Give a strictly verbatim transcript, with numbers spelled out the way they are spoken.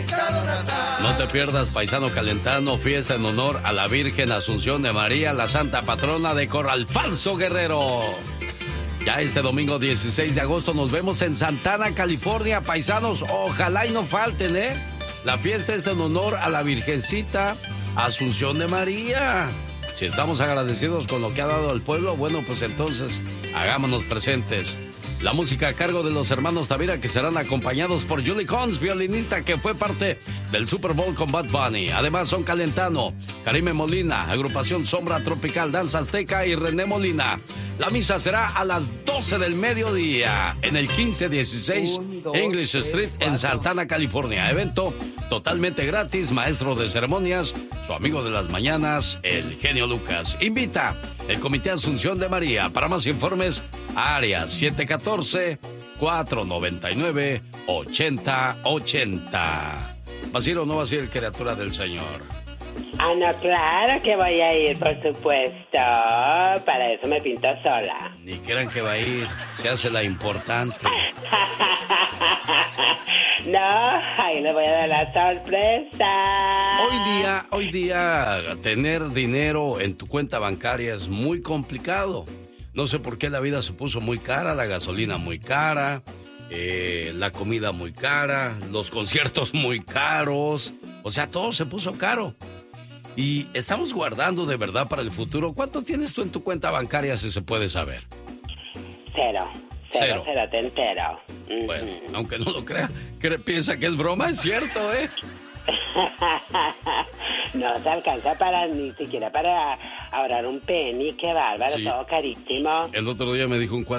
No te pierdas, paisano calentano, fiesta en honor a la Virgen Asunción de María, la santa patrona de Corral Falso, Guerrero. Ya este domingo dieciséis de agosto nos vemos en Santana, California, paisanos. Ojalá y no falten, ¿eh? La fiesta es en honor a la Virgencita Asunción de María. Si estamos agradecidos con lo que ha dado al pueblo, bueno, pues entonces hagámonos presentes. La música a cargo de los hermanos Tavira, que serán acompañados por Julie Cons, violinista que fue parte del Super Bowl con Bad Bunny. Además son Calentano, Karime Molina, agrupación Sombra Tropical, Danza Azteca y René Molina. La misa será a las doce del mediodía en el quince dieciséis English Street en Santana, California. Evento totalmente gratis, maestro de ceremonias, su amigo de las mañanas, el genio Lucas. Invita el Comité Asunción de María. Para más informes, área siete uno cuatro, cuatro nueve nueve, ocho cero ocho cero. ¿Vas a ir o no vas a ir, criatura del Señor? Ah, no, claro que voy a ir, por supuesto. Para eso me pinto sola. Ni crean que va a ir, se hace la importante. No, ahí le voy a dar la sorpresa. Hoy día, hoy día, tener dinero en tu cuenta bancaria es muy complicado. No sé por qué la vida se puso muy cara, la gasolina muy cara, eh, la comida muy cara, los conciertos muy caros. O sea, todo se puso caro. Y estamos guardando de verdad para el futuro. ¿Cuánto tienes tú en tu cuenta bancaria, si se puede saber? Cero. Cero, Cero. cero, te entero. Bueno, aunque no lo crea, que piensa que es broma, es cierto, ¿eh? No se alcanza para ni siquiera para ahorrar un penny, qué bárbaro, sí. Todo carísimo. El otro día me dijo un cuate